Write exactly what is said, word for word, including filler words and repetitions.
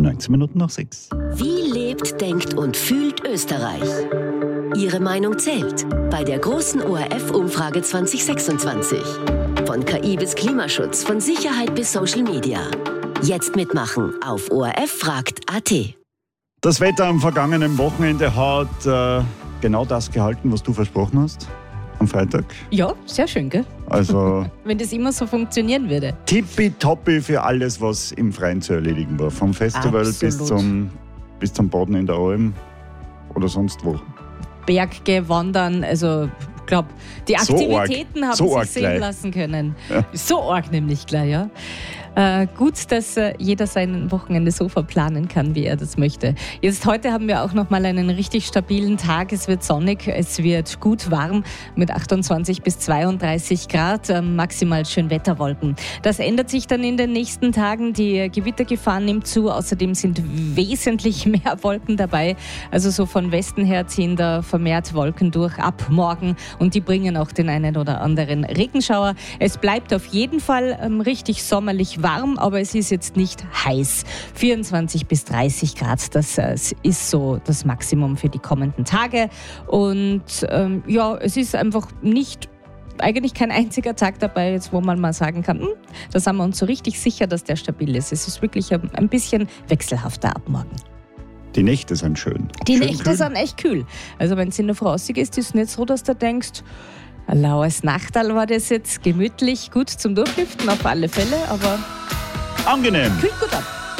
neunzehn Minuten nach sechs. Wie lebt, denkt und fühlt Österreich? Ihre Meinung zählt bei der großen O R F-Umfrage zwanzig sechsundzwanzig. Von K I bis Klimaschutz, von Sicherheit bis Social Media. Jetzt mitmachen auf O R F fragt punkt a t. Das Wetter am vergangenen Wochenende hat äh, genau das gehalten, was du versprochen hast am Freitag. Ja, sehr schön, gell? Also wenn das immer so funktionieren würde. Tippitoppi für alles, was im Freien zu erledigen war. Vom Festival bis zum, bis zum Baden in der Alm oder sonst wo. Berge wandern, also ich glaube, die Aktivitäten so haben so sich sehen gleich. lassen können. Ja. So arg nämlich gleich, ja. Äh, gut, dass äh, jeder sein Wochenende so verplanen kann, wie er das möchte. Jetzt heute haben wir auch noch mal einen richtig stabilen Tag. Es wird sonnig, es wird gut warm mit achtundzwanzig bis zweiunddreißig Grad, äh, maximal Schönwetterwolken. Das ändert sich dann in den nächsten Tagen. Die Gewittergefahr nimmt zu. Außerdem sind wesentlich mehr Wolken dabei. Also so von Westen her ziehen da vermehrt Wolken durch ab morgen und die bringen auch den einen oder anderen Regenschauer. Es bleibt auf jeden Fall ähm, richtig sommerlich warm, aber es ist jetzt nicht heiß. vierundzwanzig bis dreißig Grad, das äh, ist so das Maximum für die kommenden Tage. Und ähm, ja, es ist einfach nicht, eigentlich kein einziger Tag dabei, jetzt, wo man mal sagen kann, hm, da sind wir uns so richtig sicher, dass der stabil ist. Es ist wirklich ein, ein bisschen wechselhafter ab morgen. Die Nächte sind schön. Die schön Nächte kühl. sind echt kühl. Also wenn es in der Früh ist, ist es nicht so, dass du denkst, ein laues Nachtal war das jetzt, gemütlich, gut zum Durchlüften auf alle Fälle, aber angenehm. kühlt gut ab.